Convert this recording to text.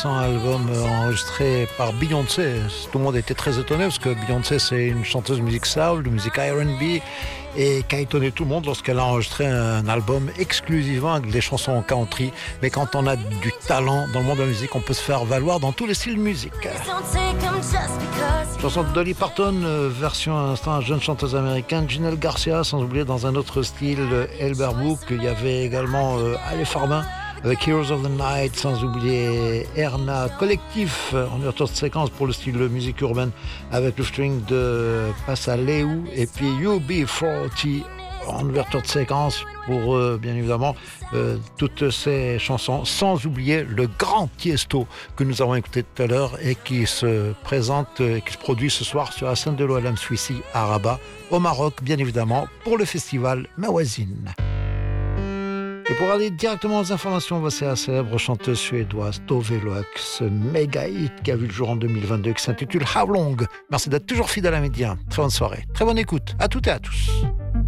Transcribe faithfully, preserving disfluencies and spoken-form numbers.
intéressant album enregistré par Beyoncé. Tout le monde était très étonné parce que Beyoncé, c'est une chanteuse de musique soul, de musique R and B, et qui a étonné tout le monde lorsqu'elle a enregistré un album exclusivement avec des chansons country. Mais quand on a du talent dans le monde de la musique, on peut se faire valoir dans tous les styles de musique. Chanson de Dolly Parton, version à l'instant jeune chanteuse américaine, Janelle Garcia, sans oublier dans un autre style Elbert Book. Il y avait également euh, Ale Farben avec Heroes of the Night, sans oublier Erna Collectif en ouverture de séquence pour le style de musique urbaine avec le string de Passaleu, et puis U B quarante en ouverture de séquence pour euh, bien évidemment euh, toutes ces chansons, sans oublier le grand Tiesto que nous avons écouté tout à l'heure et qui se présente, euh, qui se produit ce soir sur la scène de l'O L M Suissi à Rabat au Maroc, bien évidemment pour le festival Mawazine. Et pour aller directement aux informations, voici la célèbre chanteuse suédoise Tove Lo, ce méga hit qui a vu le jour en deux mille vingt-deux, qui s'intitule How Long. Merci d'être toujours fidèle à Média. Très bonne soirée, très bonne écoute à toutes et à tous.